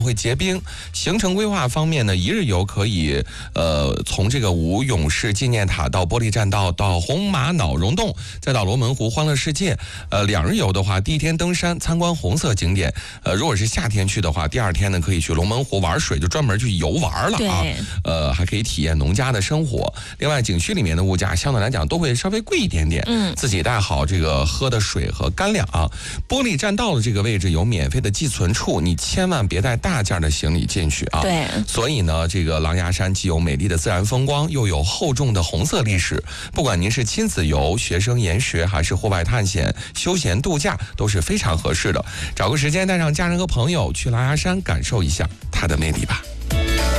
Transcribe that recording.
会结冰。行程规划方面呢，一日游可以从这个武勇士纪念塔到玻璃栈道，到红玛瑙溶洞，再到罗门湖欢乐世界。2日游的话，第一天登山参观红色景点。如果是夏天去的话，第2天呢可以去龙门湖玩水，就专门去游玩了啊。还可以体验农家的生活。另外，景区里面的物价相对来讲都会稍微贵一点点。自己带好这个喝的水和干粮啊。玻璃栈道的这个位置有免费的寄存处，你千万别带大件的行李进去啊。 对。 所以呢，这个狼牙山既有美丽的自然风光，又有厚重的红色历史。不管您是亲子游、学生研学，还是户外探险、休闲度假，都是非常合适的。找个时间带上家人和朋友去狼牙山，感受一下它的魅力吧。